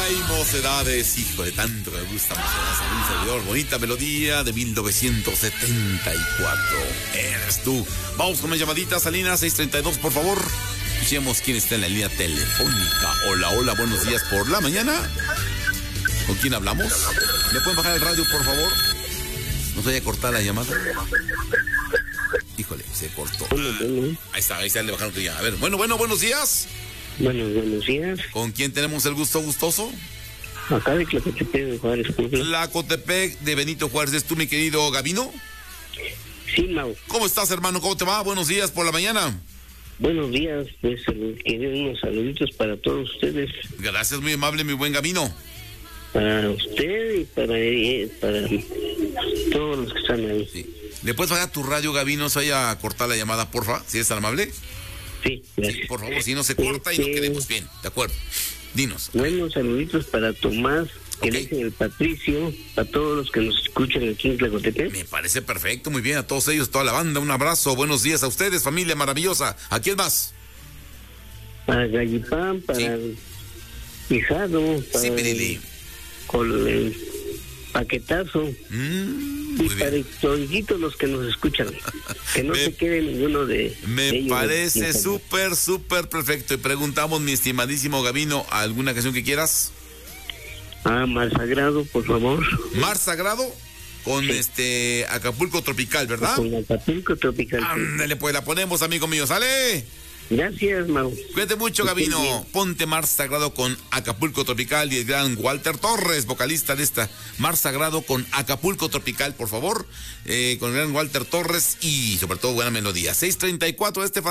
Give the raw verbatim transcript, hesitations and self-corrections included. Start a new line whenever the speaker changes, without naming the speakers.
Ay, Mocedades, hijo de tanto que me gusta Mocedades, a un servidor. Bonita melodía de mil novecientos setenta y cuatro. Eres tú. Vamos con las llamaditas, Salinas, seis treinta y dos, por favor. Escuchemos quién está en la línea telefónica. Hola, hola, buenos días por la mañana. ¿Con quién hablamos? ¿Le pueden bajar el radio, por favor? ¿No se vaya a cortar la llamada? Híjole, se cortó.
Bueno, bueno.
Ahí está, ahí está, le bajaron que ya. A ver, bueno, bueno, buenos días.
Buenos, buenos días.
¿Con quién tenemos el gusto gustoso?
Acá de Tlacotepec de Juárez, Puebla.
Tlacotepec de Benito Juárez. ¿Es tú, mi querido Gavino?
Sí, Mau.
¿Cómo estás, hermano? ¿Cómo te va? Buenos días por la mañana.
Buenos días, pues quiero unos saluditos para todos ustedes.
Gracias, muy amable, mi buen Gavino.
Para usted y para, eh, para todos los que están ahí.
Sí. ¿Le puedes bajar tu radio, Gavino? Se vaya a cortar la llamada, porfa, si es tan amable.
Sí, gracias.
Sí, por favor, si no se corta este... y no quedemos bien, ¿de acuerdo? Dinos.
Buenos saluditos para Tomás, que
Ok.
le dicen el Patricio, para todos los que nos escuchan aquí en Tlacotepec.
Me parece perfecto, muy bien, a todos ellos, toda la banda, un abrazo, buenos días a ustedes, familia maravillosa. ¿A quién más?
Para Gallipán, para
Sí.
Hijado, para
Sí, Pirili.
con el Paquetazo.
Mm,
Y
muy
para
bien.
toditos los que nos escuchan, que no
Me-
se quede ninguno de,
Me
de ellos.
parece
Sí.
súper, súper perfecto. Y preguntamos, mi estimadísimo Gavino, ¿alguna canción que quieras?
Ah, Mar Sagrado, por favor.
Mar Sagrado con
Sí.
este Acapulco Tropical, ¿verdad?
Con Acapulco Tropical.
Ándale, pues la ponemos, amigo mío. ¡Sale!
Gracias, Mau.
Cuídate mucho,
Que
Gavino.
estés bien.
Ponte Mar Sagrado con Acapulco Tropical y el gran Walter Torres, vocalista de esta Mar Sagrado con Acapulco Tropical, por favor. Eh, con el gran Walter Torres y sobre todo buena melodía. seis treinta y cuatro, este